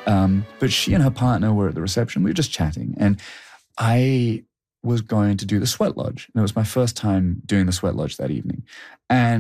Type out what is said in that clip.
But she and her partner were at the reception. We were just chatting. And I was going to do the Sweat Lodge. And it was my first time doing the Sweat Lodge that evening. And